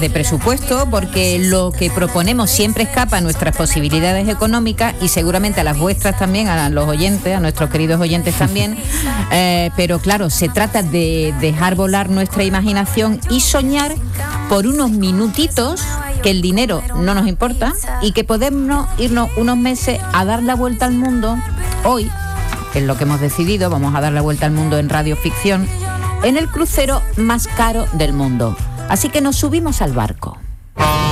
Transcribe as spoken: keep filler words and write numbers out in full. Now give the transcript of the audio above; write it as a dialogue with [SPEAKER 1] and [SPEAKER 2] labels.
[SPEAKER 1] de presupuesto, porque lo que proponemos siempre escapa a nuestras posibilidades económicas y seguramente a las vuestras también, a los oyentes, a nuestros queridos oyentes también, eh, pero claro, se trata de dejar volar nuestra imaginación y soñar por unos minutitos, que el dinero no nos importa y que podemos irnos unos meses a dar la vuelta al mundo. Hoy, que es lo que hemos decidido, vamos a dar la vuelta al mundo en Radio Ficción, en el crucero más caro del mundo. Así que nos subimos al barco.